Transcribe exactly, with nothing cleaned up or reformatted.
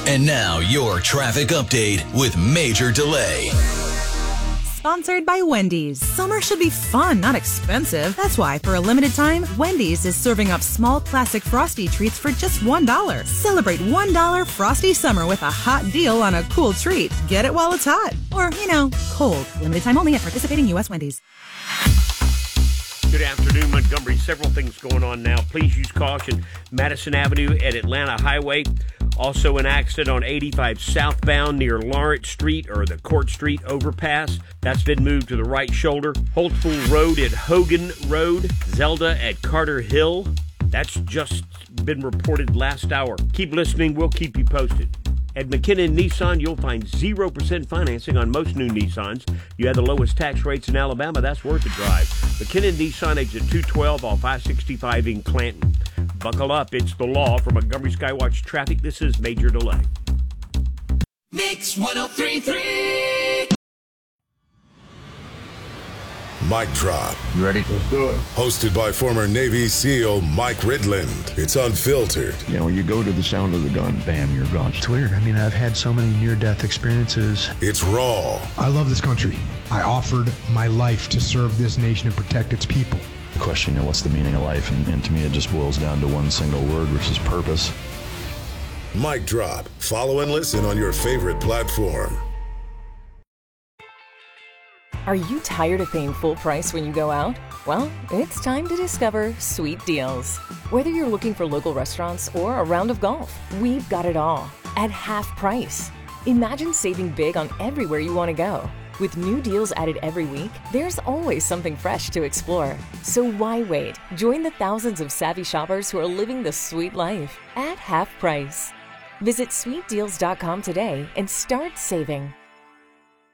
And now your traffic update with Major Delay. Sponsored by Wendy's. Summer should be fun, not expensive. That's why, for a limited time, Wendy's is serving up small classic Frosty treats for just one dollar. Celebrate one dollar Frosty Summer with a hot deal on a cool treat. Get it while it's hot. Or, you know, cold. Limited time only at participating U S Wendy's. Good afternoon, Montgomery. Several things going on now. Please use caution. Madison Avenue at Atlanta Highway. Also an accident on eighty-five southbound near Lawrence Street or the Court Street overpass. That's been moved to the right shoulder. Holtzpool Road at Hogan Road. Zelda at Carter Hill. That's just been reported last hour. Keep listening. We'll keep you posted. At McKinnon Nissan, you'll find zero percent financing on most new Nissans. You have the lowest tax rates in Alabama. That's worth a drive. McKinnon Nissan exit two twelve off I sixty-five in Clanton. Buckle up. It's the law. For Montgomery Skywatch Traffic, this is Major Delay. Mix one oh three point three. Mic Drop. You ready? Let's do it. Hosted by former Navy SEAL Mike Ridland. It's unfiltered. You know, when you go to the sound of the gun, bam, you're gone. It's weird. I mean, I've had so many near-death experiences. It's raw. I love this country. I offered my life to serve this nation and protect its people. Question, you know, what's the meaning of life? And, and to me, it just boils down to one single word, which is purpose. Mic Drop. Follow and listen on your favorite platform. Are you tired of paying full price when you go out? Well, it's time to discover Sweet Deals. Whether you're looking for local restaurants or a round of golf, we've got it all at half price. Imagine saving big on everywhere you want to go. With new deals added every week, there's always something fresh to explore. So why wait? Join the thousands of savvy shoppers who are living the sweet life at half price. Visit sweet deals dot com today and start saving.